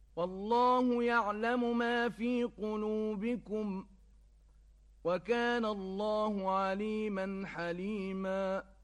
والله يعلم ما في قلوبكم وكان الله عليما حليما